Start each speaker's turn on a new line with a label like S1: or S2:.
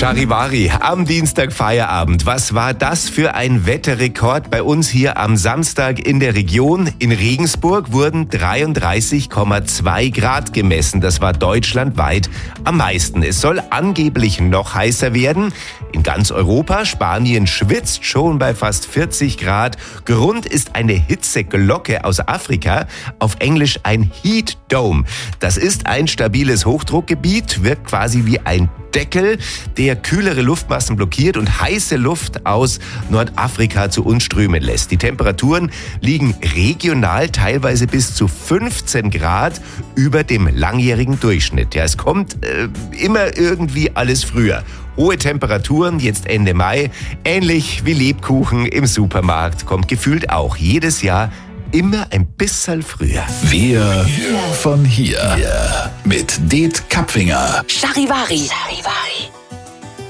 S1: Charivari, am Dienstag Feierabend. Was war das für ein Wetterrekord bei uns hier am Samstag in der Region? In Regensburg wurden 33,2 Grad gemessen. Das war deutschlandweit am meisten. Es soll angeblich noch heißer werden. In ganz Europa, Spanien schwitzt schon bei fast 40 Grad. Grund ist eine Hitzeglocke aus Afrika, auf Englisch ein Heat Dome. Das ist ein stabiles Hochdruckgebiet, wirkt quasi wie ein Deckel, der kühlere Luftmassen blockiert und heiße Luft aus Nordafrika zu uns strömen lässt. Die Temperaturen liegen regional teilweise bis zu 15 Grad über dem langjährigen Durchschnitt. Ja, es kommt immer irgendwie alles früher. Hohe Temperaturen, jetzt Ende Mai, ähnlich wie Lebkuchen im Supermarkt, kommt gefühlt auch jedes Jahr immer ein bisschen früher.
S2: Wir von hier mit Det Kapfinger.
S3: Charivari.